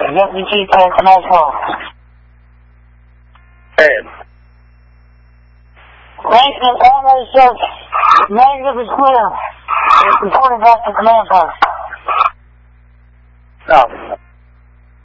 FDT command call. Hey. Arrangement primary search. Negative is clear. It's reported back to command post. No.